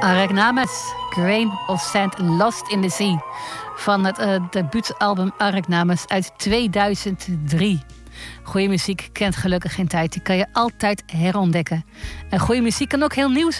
Araknames, Grain of Sand, Lost in the Sea. Van het debuutalbum Araknames uit 2003. Goeie muziek kent gelukkig geen tijd. Die kan je altijd herontdekken. En goede muziek kan ook heel nieuw zijn.